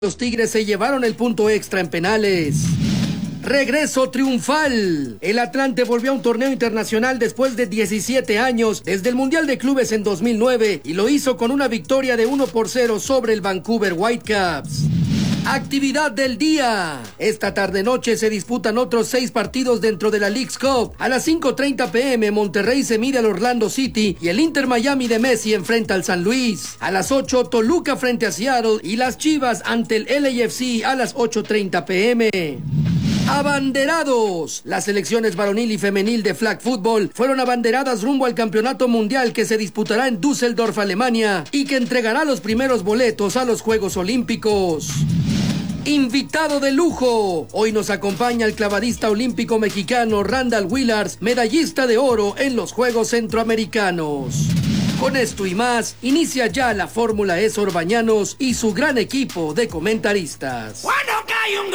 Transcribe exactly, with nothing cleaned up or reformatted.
Los Tigres se llevaron el punto extra en penales. Regreso triunfal. El Atlante volvió a un torneo internacional después de diecisiete años, desde el Mundial de Clubes en dos mil nueve, y lo hizo con una victoria de uno por cero sobre el Vancouver Whitecaps. Actividad del día. Esta tarde-noche se disputan otros seis partidos dentro de la Leagues Cup. A las cinco treinta pe eme, Monterrey se mide al Orlando City y el Inter Miami de Messi enfrenta al San Luis. A las ocho, Toluca frente a Seattle y las Chivas ante el L A F C a las ocho treinta pe eme. Abanderados. Las selecciones varonil y femenil de flag football fueron abanderadas rumbo al campeonato mundial que se disputará en Düsseldorf, Alemania, y que entregará los primeros boletos a los Juegos Olímpicos. Invitado de lujo. Hoy nos acompaña el clavadista olímpico mexicano Randall Willars, medallista de oro en los Juegos Centroamericanos. Con esto y más, inicia ya la Fórmula E Sor Bañanos y su gran equipo de comentaristas.